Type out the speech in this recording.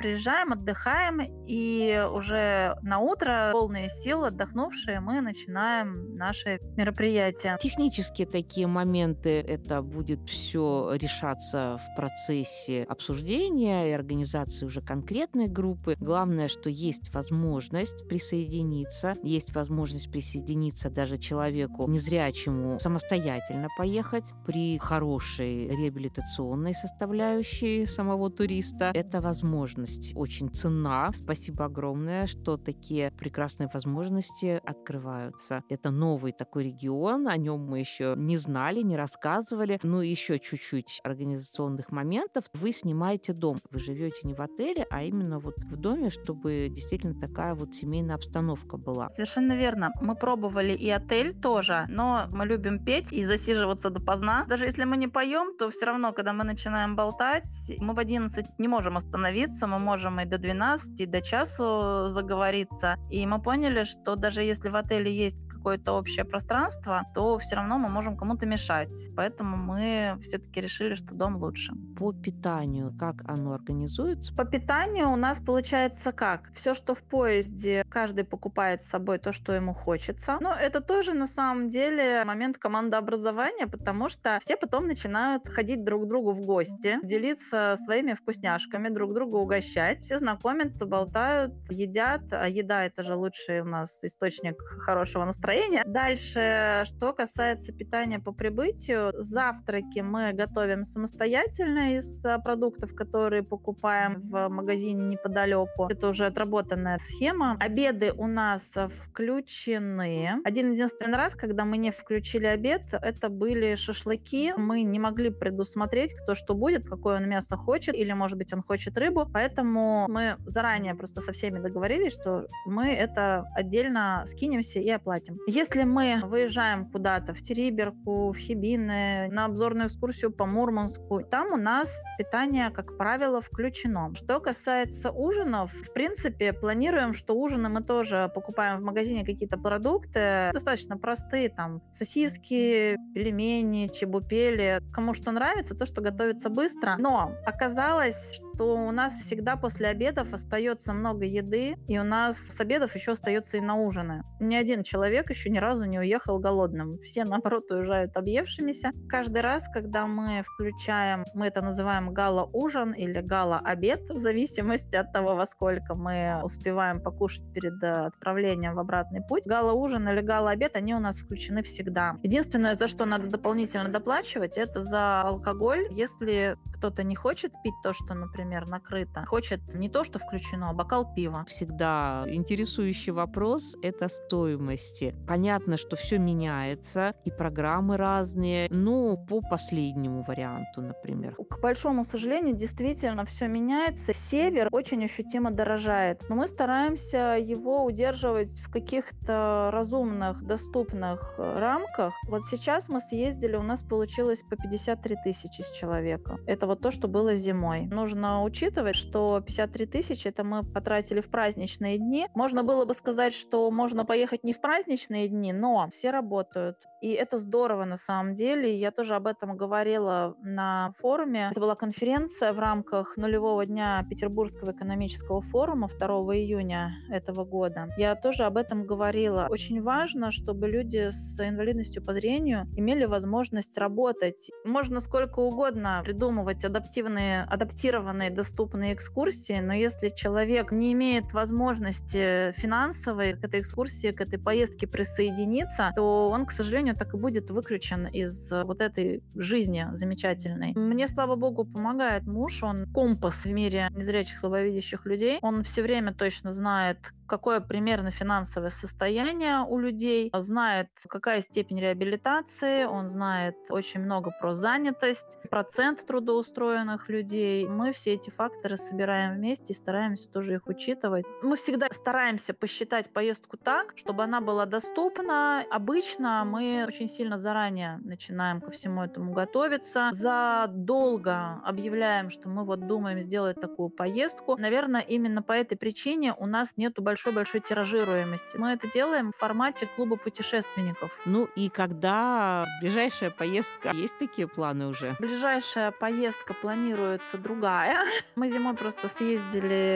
приезжаем, отдыхаем, и уже на утро, полные сил, отдохнувшие, мы начинаем наши мероприятия. Технические такие моменты, это будет все решаться в процессе обсуждения и организации уже конкретной группы. Главное, что есть возможность присоединиться даже человеку незрячему самостоятельно поехать при хорошей реабилитационной составляющей самого туриста. Эта возможность очень ценна. Спасибо огромное, что такие прекрасные возможности открываются. Это новый такой регион, о нем мы еще не знали, не рассказывали. Ну и еще чуть-чуть организационных моментов. Вы снимаете дом. Вы живете не в отеле, а именно вот в доме, чтобы действительно такая вот семейная обстановка была. Совершенно верно. Мы пробовали и отель тоже, но мы любим петь и засиживаться допоздна. Даже если мы не поем, то все равно, когда мы начинаем болтать, мы в 11 не можем остановиться, мы можем и до 12, и до часу заговориться. И мы поняли, что даже если в отеле есть какое-то общее пространство, то все равно мы можем кому-то мешать. Поэтому мы все-таки решили, что дом лучше. По питанию, как оно организуется? По питанию у нас получается как? Все, что в поезде, каждый покупает с собой то, что ему хочется. Но это тоже на самом деле момент командообразования, потому что все потом начинают ходить друг к другу в гости, делиться своими вкусняшками, друг друга угощать. Все знакомятся, болтают, едят. А еда — это же лучший у нас источник хорошего настроения. Дальше, что касается питания по прибытию, завтраки мы готовим самостоятельно из продуктов, которые покупаем в магазине неподалеку. Это уже отработанная схема. Обеды у нас включены. Один-единственный раз, когда мы не включили обед, это были шашлыки. Мы не могли предусмотреть, кто что будет, какое он мясо хочет, или, может быть, он хочет рыбу. Поэтому мы заранее просто со всеми договорились, что мы это отдельно скинемся и оплатим. Если мы выезжаем куда-то в Териберку, в Хибины, на обзорную экскурсию по Мурманску, там у нас питание, как правило, включено. Что касается ужинов, в принципе, планируем, что ужины мы тоже покупаем в магазине какие-то продукты, достаточно простые, там, сосиски, пельмени, чебупели. Кому что нравится, то, что готовится быстро. Но оказалось, что у нас всегда после обедов остается много еды, и у нас с обедов еще остается и на ужины. Ни один человек еще ни разу не уехал голодным. Все, наоборот, уезжают объевшимися. Каждый раз, когда мы включаем, мы это называем гала-ужин или гала-обед, в зависимости от того, во сколько мы успеваем покушать перед отправлением в обратный путь. Гала-ужин или гала-обед, они у нас включены всегда. Единственное, за что надо дополнительно доплачивать, это за алкоголь. Если кто-то не хочет пить то, что, например, накрыто, хочет не то, что включено, а бокал пива. Всегда интересующий вопрос – это стоимости. Понятно, что все меняется, и программы разные, но по последнему варианту, например. К большому сожалению, действительно все меняется. Север очень ощутимо дорожает, но мы стараемся его удерживать в каких-то разумных, доступных рамках. Вот сейчас мы съездили, у нас получилось по 53 тысячи с человека. Это вот то, что было зимой. Нужно учитывать, что 53 тысячи это мы потратили в праздничные дни. Можно было бы сказать, что можно поехать не в праздничные дни, но все работают. И это здорово на самом деле. Я тоже об этом говорила на форуме. Это была конференция в рамках нулевого дня Петербургского экономического форума 2 июня этого года. Я тоже об этом говорила. Очень важно, чтобы люди с инвалидностью по зрению имели возможность работать. Можно сколько угодно придумывать адаптированные, доступные экскурсии, но если человек не имеет возможности финансовой к этой экскурсии, к этой поездке присоединиться, то он, к сожалению, так и будет выключен из вот этой жизни замечательной. Мне, слава богу, помогает муж, он компас в мире незрячих, слабовидящих людей. Он все время точно знает, какое примерно финансовое состояние у людей, знает, какая степень реабилитации, он знает очень много про занятость, процент трудоустроенных людей. Мы все эти факторы собираем вместе и стараемся тоже их учитывать. Мы всегда стараемся посчитать поездку так, чтобы она была доступна. Обычно мы очень сильно заранее начинаем ко всему этому готовиться. Задолго объявляем, что мы вот думаем сделать такую поездку. Наверное, именно по этой причине у нас нету большой-большой тиражируемости. Мы это делаем в формате клуба путешественников. Ну и когда ближайшая поездка? Есть такие планы уже? Ближайшая поездка планируется другая. Мы зимой просто съездили